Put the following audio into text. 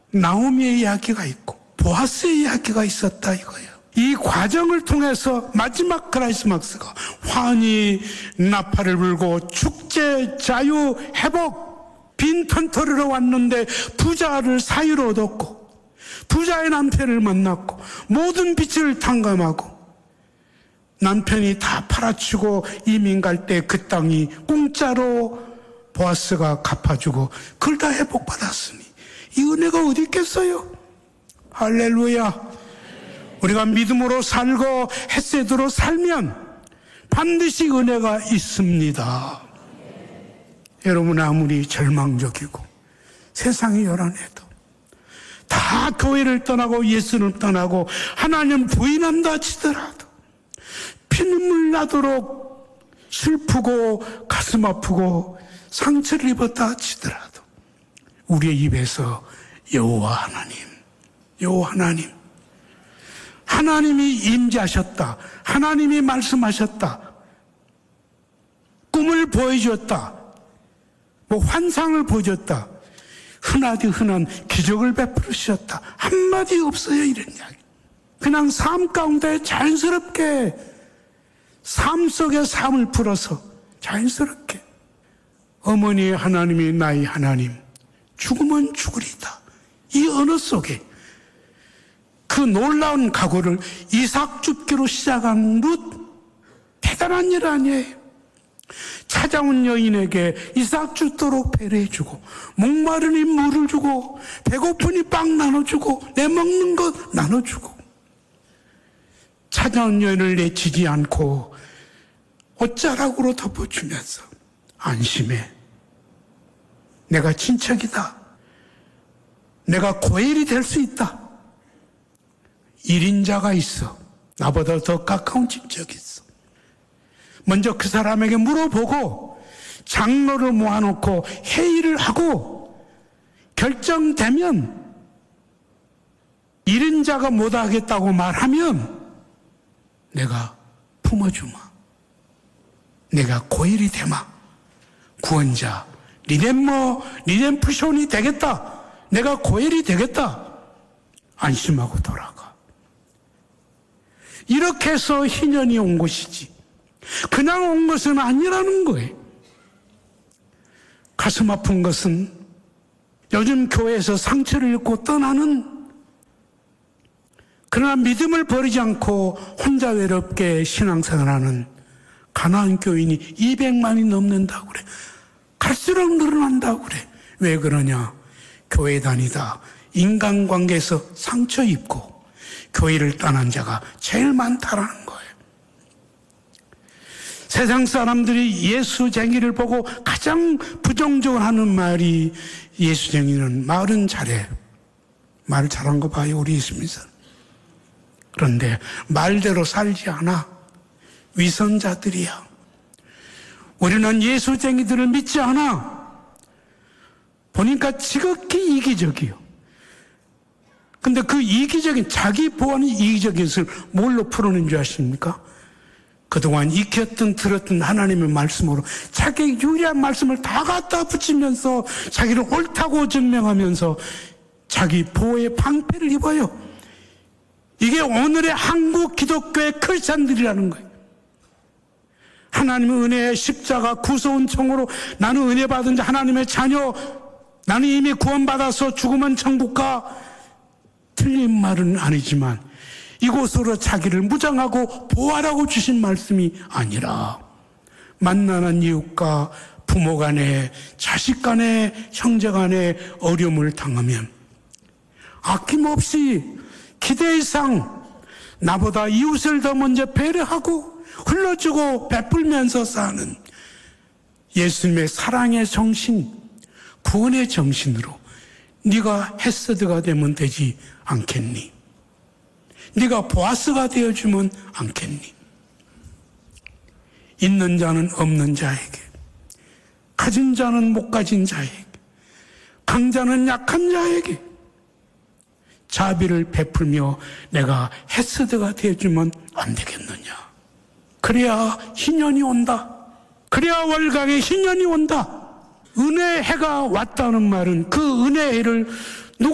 나오미의 이야기가 있고 보아스의 이야기가 있었다 이거예요. 이 과정을 통해서 마지막 크라이스막스가 환희 나팔을 불고 축제 자유 회복, 빈 턴터리로 왔는데 부자를 사유로 얻었고 부자의 남편을 만났고 모든 빚을 탕감하고 남편이 다 팔아치고 이민 갈 때 그 땅이 공짜로 보아스가 갚아주고 그걸 다 회복받았으니 이 은혜가 어디 있겠어요? 할렐루야. 우리가 믿음으로 살고 헤세드로 살면 반드시 은혜가 있습니다. 여러분, 아무리 절망적이고 세상이 요란해도 다 교회를 떠나고 예수를 떠나고 하나님 부인한다 치더라도 피눈물 나도록 슬프고 가슴 아프고 상처를 입었다 치더라도 우리의 입에서 여호와 하나님, 여호와 하나님, 하나님이 임재하셨다, 하나님이 말씀하셨다, 꿈을 보여주었다, 뭐 환상을 보여줬다, 흔하디 흔한 기적을 베풀으셨다, 한마디 없어요. 이런 이야기. 그냥 삶 가운데 자연스럽게 삶 속에 삶을 풀어서 자연스럽게 어머니의 하나님이 나의 하나님, 죽으면 죽으리다, 이 언어 속에 그 놀라운 각오를 이삭 줍기로 시작한 룻, 대단한 일 아니에요. 찾아온 여인에게 이삭 주도록 배려해주고 목마르니 물을 주고 배고프니 빵 나눠주고 내 먹는 것 나눠주고 찾아온 여인을 내치지 않고 옷자락으로 덮어주면서 안심해, 내가 친척이다, 내가 고엘이 될 수 있다, 1인자가 있어, 나보다 더 가까운 친척이 있어. 먼저 그 사람에게 물어보고 장로를 모아놓고 회의를 하고 결정되면 1인자가 못하겠다고 말하면 내가 품어주마, 내가 고일이 되마, 구원자 리뎀프션이 되겠다, 내가 고일이 되겠다, 안심하고 돌아가. 이렇게 해서 희년이 온 것이지 그냥 온 것은 아니라는 거예요. 가슴 아픈 것은 요즘 교회에서 상처를 입고 떠나는, 그러나 믿음을 버리지 않고 혼자 외롭게 신앙생활하는 가나안 교인이 200만이 넘는다고 그래. 갈수록 늘어난다고 그래. 왜 그러냐? 교회 다니다 인간관계에서 상처 입고 교회를 떠난 자가 제일 많다라는 거예요. 세상 사람들이 예수쟁이를 보고 가장 부정적으로 하는 말이, 예수쟁이는 말은 잘해, 말 잘한 거 봐요 우리 예수님께서. 그런데 말대로 살지 않아. 위선자들이야. 우리는 예수쟁이들을 믿지 않아. 보니까 지극히 이기적이요. 근데 그 이기적인, 자기 보완이 이기적인 것을 뭘로 풀어낸 줄 아십니까? 그동안 익혔던 들었던 하나님의 말씀으로 자기 유리한 말씀을 다 갖다 붙이면서 자기를 옳다고 증명하면서 자기 보호의 방패를 입어요. 이게 오늘의 한국 기독교의 크리스찬들이라는 거예요. 하나님의 은혜의 십자가 구속은 총으로 나는 은혜 받은 자, 하나님의 자녀, 나는 이미 구원받아서 죽으면 천국 가. 틀린 말은 아니지만 이곳으로 자기를 무장하고 보호하라고 주신 말씀이 아니라 만나는 이웃과 부모 간에, 자식 간에, 형제 간에 어려움을 당하면 아낌없이 기대 이상 나보다 이웃을 더 먼저 배려하고 흘러주고 베풀면서 사는 예수님의 사랑의 정신, 구원의 정신으로 네가 헤세드가 되면 되지 않겠니? 네가 보아스가 되어주면 않겠니? 있는 자는 없는 자에게, 가진 자는 못 가진 자에게, 강자는 약한 자에게 자비를 베풀며 내가 헤세드가 되어주면 안 되겠느냐? 그래야 희년이 온다. 그래야 월강에 희년이 온다. 은혜의 해가 왔다는 말은 그 은혜의 해를